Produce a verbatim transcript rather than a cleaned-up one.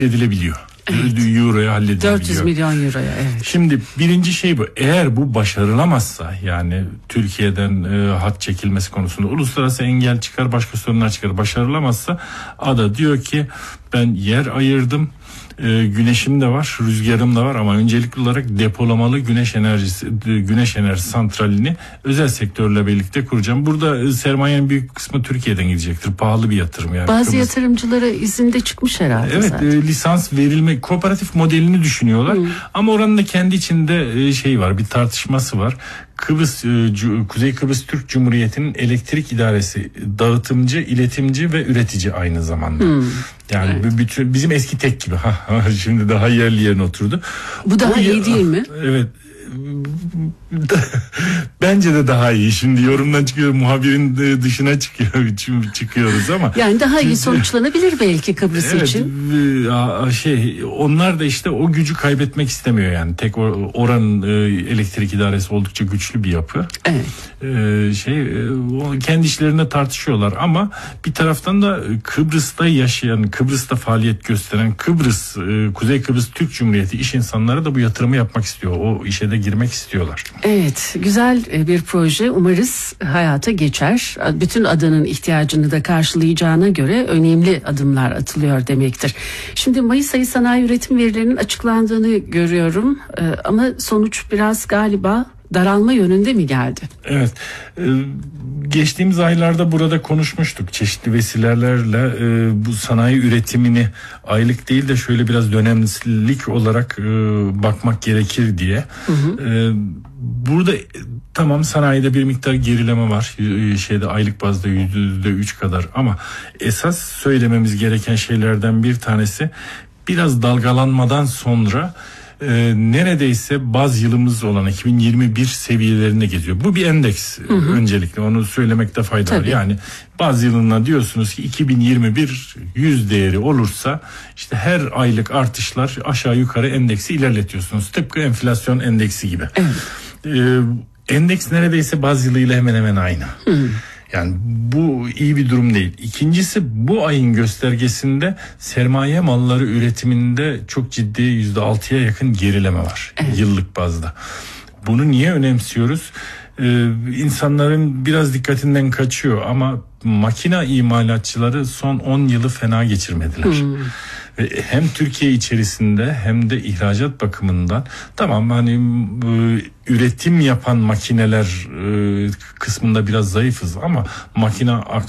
edilebiliyor. Evet. Euro'ya halledilebiliyor. dört yüz milyon euroya, evet. Şimdi birinci şey bu. Eğer bu başarılamazsa, yani Türkiye'den e, hat çekilmesi konusunda uluslararası engel çıkar, başka sorunlar çıkar. Başarılamazsa ada diyor ki ben yer ayırdım. E, güneşim de var, rüzgarım da var ama öncelikli olarak depolamalı güneş enerjisi, güneş enerji santralini özel sektörle birlikte kuracağım. Burada sermayenin büyük kısmı Türkiye'den gidecektir. Pahalı bir yatırım yani. Bazı Kıbrıs... yatırımcılara izin de çıkmış herhalde. Evet, zaten. E, lisans verilme, kooperatif modelini düşünüyorlar. Hmm. Ama oranın da kendi içinde e, şey var, bir tartışması var. Kıbrıs, e, Kuzey Kıbrıs Türk Cumhuriyeti'nin elektrik idaresi dağıtımcı, iletimci ve üretici aynı zamanda. Hmm. Yani evet. bütün bizim eski tek gibi. Şimdi daha yerli yerine oturdu. Bu daha o, iyi değil mi? Evet. Bence de daha iyi. Şimdi yorumdan çıkıyor, muhabirin dışına çıkıyor, çıkıyoruz ama. Yani daha iyi sonuçlanabilir belki Kıbrıs evet, için. Şey, onlar da işte o gücü kaybetmek istemiyor yani. Tek oranın elektrik idaresi oldukça güçlü bir yapı. Evet. Şey, kendi işlerinde tartışıyorlar ama bir taraftan da Kıbrıs'ta yaşayan, Kıbrıs'ta faaliyet gösteren Kıbrıs, Kuzey Kıbrıs Türk Cumhuriyeti iş insanları da bu yatırımı yapmak istiyor. O işe de girmek istiyorlar. Evet, güzel bir proje. Umarız hayata geçer. Bütün adanın ihtiyacını da karşılayacağına göre önemli adımlar atılıyor demektir. Şimdi Mayıs ayı sanayi üretim verilerinin açıklandığını görüyorum. Ama sonuç biraz galiba daralma yönünde mi geldi? Evet. Geçtiğimiz aylarda burada konuşmuştuk. Çeşitli vesilelerle bu sanayi üretimini aylık değil de şöyle biraz dönemlik olarak bakmak gerekir diye. Hı hı. Burada tamam, sanayide bir miktar gerileme var. Şeyde aylık bazda yüzde üç kadar ama esas söylememiz gereken şeylerden bir tanesi biraz dalgalanmadan sonra Ee, neredeyse baz yılımız olan iki bin yirmi bir seviyelerine geziyor. Bu bir endeks, hı hı. Öncelikle onu söylemekte fayda Tabii. var. Yani baz yılına diyorsunuz ki iki bin yirmi bir yüz değeri olursa işte her aylık artışlar aşağı yukarı endeksi ilerletiyorsunuz. Tıpkı enflasyon endeksi gibi. Evet. Ee, endeks neredeyse baz yılıyla hemen hemen aynı. Hı. Yani bu iyi bir durum değil. İkincisi, bu ayın göstergesinde sermaye malları üretiminde çok ciddi yüzde altıya yakın gerileme var. Evet. Yıllık bazda. Bunu niye önemsiyoruz? Ee, insanların biraz dikkatinden kaçıyor ama makina imalatçıları son on yılı fena geçirmediler. Hmm. Hem Türkiye içerisinde hem de ihracat bakımından tamam hani üretim yapan makineler kısmında biraz zayıfız ama makine